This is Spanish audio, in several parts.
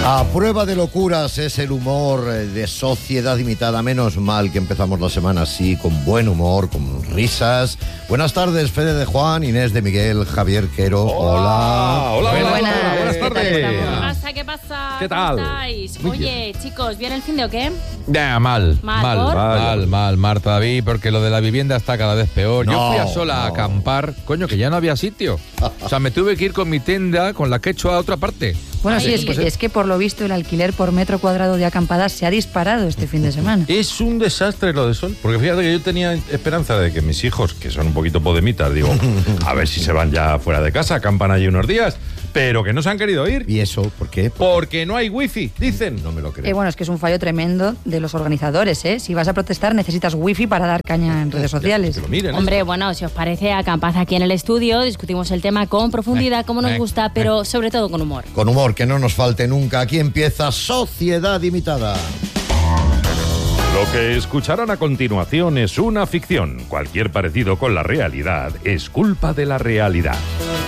A prueba de locuras es el humor de Sociedad Limitada. Menos mal que empezamos la semana así, con buen humor, con risas. Buenas tardes, Fede de Juan, Inés de Miguel, Javier Quero. Hola. Hola, buenas tardes. ¿Qué pasa? ¿Qué tal? ¿Cómo estáis? Oye, chicos, ¿viene el fin de o qué? Mal, ¿Por? Marta David, porque lo de la vivienda está cada vez peor. Yo fui a sola a acampar, coño, que ya no había sitio. O sea, me tuve que ir con mi tenda, con la que he hecho a otra parte. Bueno, sí, es que por lo visto el alquiler por metro cuadrado de acampada se ha disparado este fin de semana. Es un desastre lo de Sol, porque fíjate que yo tenía esperanza de que mis hijos, que son un poquito podemitas, digo, a ver si se van ya fuera de casa, acampan allí unos días, pero que no se han querido ir. ¿Y eso por qué? Porque no hay wifi, dicen. No me lo creo. Bueno, es que es un fallo tremendo de los organizadores, ¿eh? Si vas a protestar necesitas wifi para dar caña en redes sociales. Hombre, bueno, si os parece, acampad aquí en el estudio, discutimos el tema con profundidad, como nos gusta, pero sobre todo con humor. Con humor, que no nos falte nunca. Aquí empieza Sociedad Limitada. Lo que escucharán a continuación es una ficción. Cualquier parecido con la realidad es culpa de la realidad.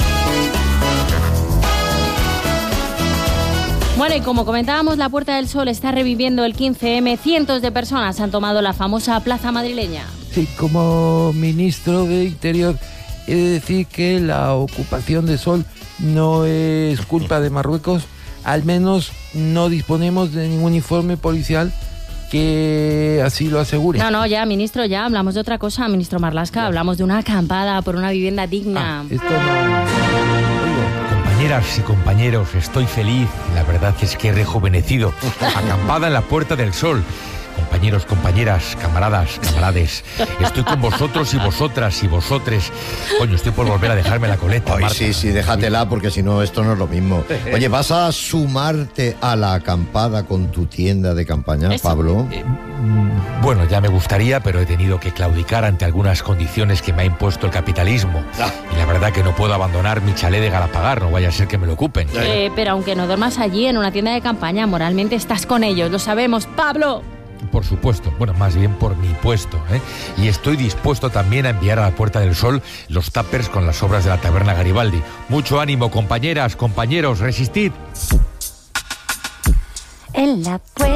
Bueno, y como comentábamos, la Puerta del Sol está reviviendo el 15M. Cientos de personas han tomado la famosa plaza madrileña. Sí, como ministro de Interior, he de decir que la ocupación de Sol no es culpa de Marruecos. Al menos no disponemos de ningún informe policial que así lo asegure. No, ya, ministro, ya hablamos de otra cosa, ministro Marlaska. Hablamos de una acampada por una vivienda digna. Esto no... Compañeras y compañeros, estoy feliz. La verdad es que he rejuvenecido. Acampada en la Puerta del Sol. Compañeros, compañeras, camaradas, camarades, estoy con vosotros y vosotras y vosotres. Coño, estoy por volver a dejarme la coleta, Ay, Marta. sí, déjatela, porque si no, esto no es lo mismo. Oye, ¿vas a sumarte a la acampada con tu tienda de campaña, Eso. Pablo? Bueno, ya me gustaría, pero he tenido que claudicar ante algunas condiciones que me ha impuesto el capitalismo. Y la verdad que no puedo abandonar mi chalet de Galapagar, no vaya a ser que me lo ocupen. Pero aunque no duermas allí en una tienda de campaña, moralmente estás con ellos, lo sabemos, Pablo. Por supuesto, bueno, más bien por mi puesto, ¿eh? Y estoy dispuesto también a enviar a la Puerta del Sol los tuppers con las obras de la Taberna Garibaldi. Mucho ánimo, compañeras, compañeros, resistid. En la puerta